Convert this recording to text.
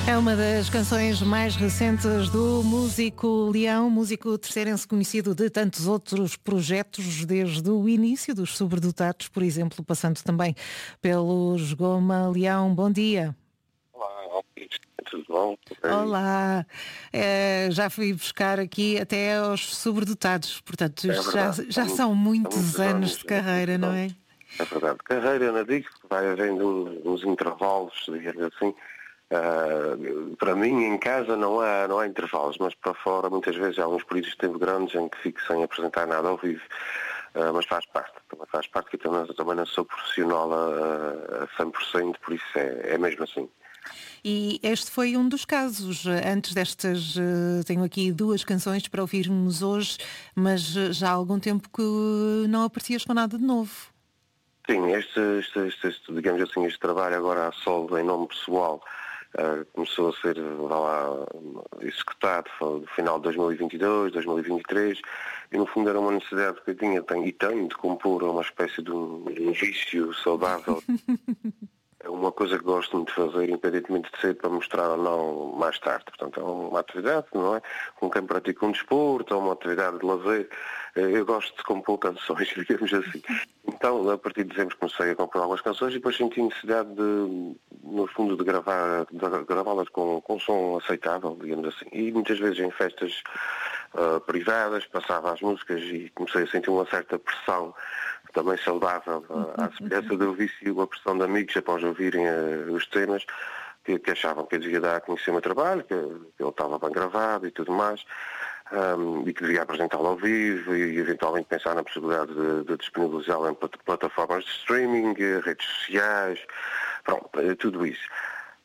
É uma das canções mais recentes do músico Leão, músico terceirense conhecido de tantos outros projetos desde o início dos Sobredotados, por exemplo, passando também pelos Goma Leão. Bom dia. Olá, tudo bom? Olá. Já fui buscar aqui até aos Sobredotados, portanto É isto já, verdade, já são muitos anos de já, carreira, muitos não anos. é? É verdade. Carreira, eu não digo que vai havendo uns intervalos, digamos assim. Para mim, em casa, não há intervalos, mas para fora, muitas vezes, há alguns períodos de tempo grandes em que fico sem apresentar nada ao vivo. Mas também faz parte que eu também não sou profissional a 100%, por isso é mesmo assim. E este foi um dos casos. Antes destas, tenho aqui duas canções para ouvirmos hoje, mas já há algum tempo que não aparecias com nada de novo. Sim, digamos assim, este trabalho agora a solo em nome pessoal começou a ser vá lá, executado no final de 2022, 2023 e no fundo era uma necessidade que eu tinha e tenho de compor uma espécie de um vício saudável. É uma coisa que gosto muito de fazer, independentemente de ser para mostrar ou não mais tarde. Portanto, é uma atividade, não é? Com quem pratica um desporto, é uma atividade de lazer. Eu gosto de compor canções, digamos assim. Então, a partir de dezembro comecei a compor algumas canções e depois senti necessidade de, no fundo, de gravá-las com som aceitável, digamos assim. E muitas vezes em festas privadas passava as músicas e comecei a sentir uma certa pressão também saudável, à semelhança do vício, a pressão de amigos após ouvirem os temas, que achavam que eu devia dar a conhecer o meu trabalho, que ele estava bem gravado e tudo mais, e que devia apresentá-lo ao vivo e eventualmente pensar na possibilidade de disponibilizá-lo em plataformas de streaming, redes sociais, pronto, tudo isso.